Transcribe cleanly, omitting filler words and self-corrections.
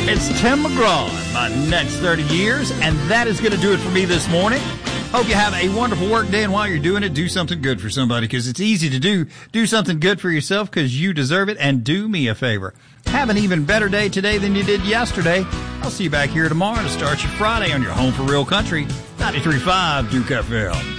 It's Tim McGraw, my next 30 years, and that is going to do it for me this morning. Hope you have a wonderful work day, and while you're doing it, do something good for somebody, because it's easy to do something good for yourself because you deserve it, and do me a favor. Have an even better day today than you did yesterday. I'll see you back here tomorrow to start your Friday on your home for real country, 93.5 Duke FM.